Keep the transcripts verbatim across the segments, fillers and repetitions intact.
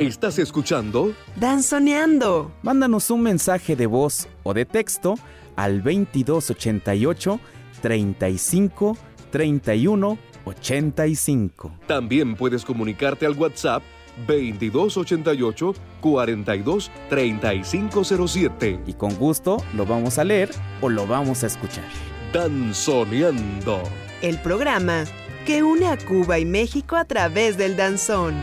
¿Estás escuchando? Danzoneando. Mándanos un mensaje de voz o de texto al veintidós ochenta y ocho, treinta y cinco, treinta y uno, ochenta y cinco. También puedes comunicarte al WhatsApp veintidós ochenta y ocho, cuarenta y dos, treinta y cinco cero siete. Y con gusto lo vamos a leer o lo vamos a escuchar. Danzoneando. El programa que une a Cuba y México a través del danzón.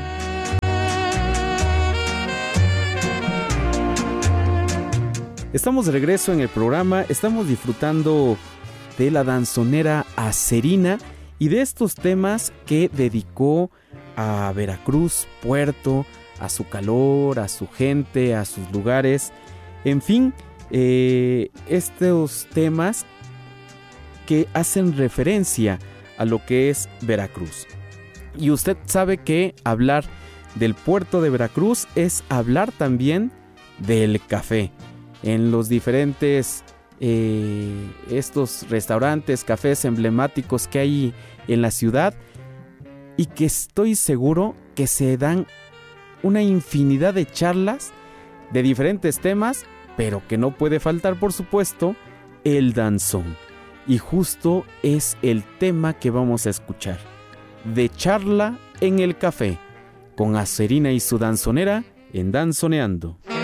Estamos de regreso en el programa, estamos disfrutando de la danzonera Acerina y de estos temas que dedicó a Veracruz, Puerto, a su calor, a su gente, a sus lugares, en fin, eh, estos temas que hacen referencia a lo que es Veracruz. Y usted sabe que hablar del puerto de Veracruz es hablar también del café. En los diferentes eh, estos restaurantes, cafés emblemáticos que hay en la ciudad y que estoy seguro que se dan una infinidad de charlas de diferentes temas, pero que no puede faltar, por supuesto, el danzón. Y justo es el tema que vamos a escuchar, de charla en el café, con Acerina y su danzonera en Danzoneando.